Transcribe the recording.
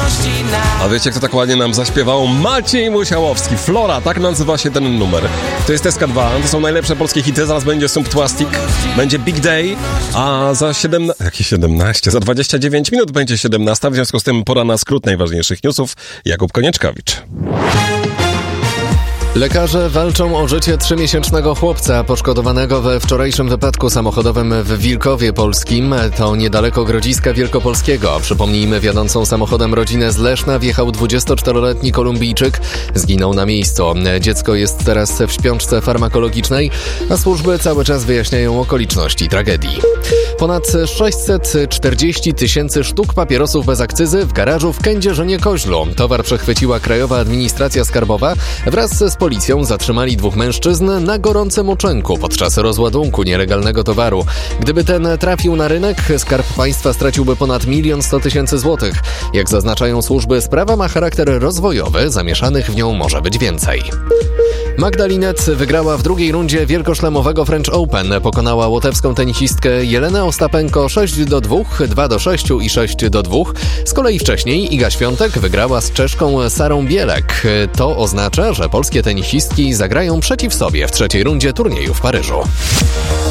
A wiecie, kto tak ładnie nam zaśpiewał? Maciej Musiałowski. Flora, tak nazywa się ten numer. To jest SK2, to są najlepsze polskie hity. Zaraz będzie Sumptłastik, będzie Big Day, a za 17... Za 29 minut będzie 17, w związku z tym pora na skrót najważniejszych newsów. Jakub Konieczkowicz. Lekarze walczą o życie 3-miesięcznego chłopca poszkodowanego we wczorajszym wypadku samochodowym w Wilkowie Polskim. To niedaleko Grodziska Wielkopolskiego. Przypomnijmy, wiodącą samochodem rodzinę z Leszna wjechał 24-letni Kolumbijczyk. Zginął na miejscu. Dziecko jest teraz w śpiączce farmakologicznej, a służby cały czas wyjaśniają okoliczności tragedii. Ponad 640 000 sztuk papierosów bez akcyzy w garażu w Kędzierzynie-Koźlu. Towar przechwyciła Krajowa Administracja Skarbowa. Wraz z policją zatrzymali 2 mężczyzn na gorącym uczynku podczas rozładunku nielegalnego towaru. Gdyby ten trafił na rynek, Skarb Państwa straciłby ponad 1 100 000 złotych. Jak zaznaczają służby, sprawa ma charakter rozwojowy, zamieszanych w nią może być więcej. Magda Linnet wygrała w drugiej rundzie wielkoszlemowego French Open. Pokonała łotewską tenisistkę Jelenę Ostapenko 6-2, 2-6 i 6-2. Z kolei wcześniej Iga Świątek wygrała z Czeszką Sarą Bielek. To oznacza, że polskie tenisistki zagrają przeciw sobie w trzeciej rundzie turnieju w Paryżu.